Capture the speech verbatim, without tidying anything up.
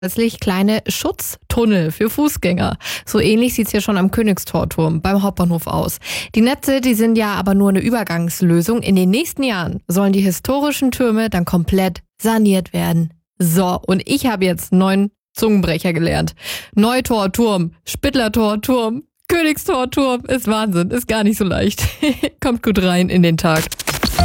Plötzlich kleine Schutztunnel für Fußgänger. So ähnlich sieht's ja schon am Königstorturm beim Hauptbahnhof aus. Die Netze, die sind ja aber nur eine Übergangslösung. In den nächsten Jahren sollen die historischen Türme dann komplett saniert werden. So, und ich habe jetzt neun Zungenbrecher gelernt. Neutorturm, Spittlertorturm, Königstorturm. Ist Wahnsinn, ist gar nicht so leicht. Kommt gut rein in den Tag.